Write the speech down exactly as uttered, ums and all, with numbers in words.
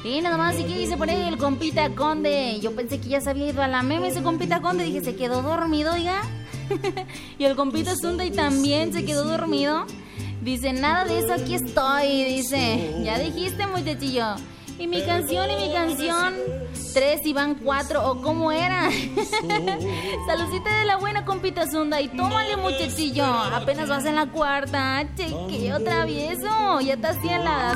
Y nada más, ¿y qué dice por ahí el compita Conde? Yo pensé que ya se había ido a la meme ese compita Conde. Dije, se quedó dormido, oiga. Y el compita Sunday también se quedó dormido. Dice, nada de eso, aquí estoy. Dice, ya dijiste, muchachillo. Y mi canción, y mi canción. Tres y van cuatro, o cómo era. Saludcita de la buena, compita Zunda. Y tómale, muchachillo. Apenas vas en la cuarta. Cheque, otra vez. Oh, ya estás en las